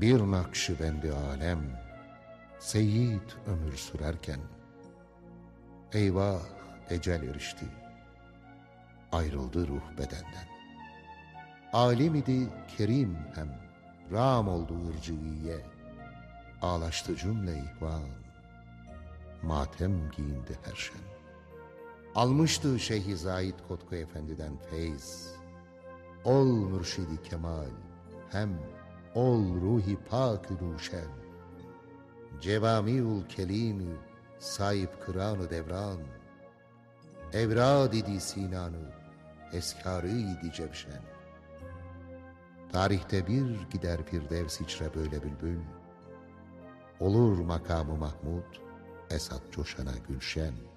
Bir Nakşibendi alem, seyyid ömür sürerken, eyvah ecel erişti, ayrıldı ruh bedenden. Alim idi kerim hem, ram oldu ırcıiye, ağlaştı cümle ihvan, matem giyindi her şen. Almıştı Şeyh-i Zahid Kotku Efendi'den feyz, ol mürşidi kemal, hem ol ruhi pak-ı ruşen. Cevami'ül kelimi sahip kıran-ı devran, evrad idi sinanı, eskarı idi cevşen. Tarihte bir gider firdevs içre böyle bülbül, olur makamı Mahmud, esat coşana gülşen.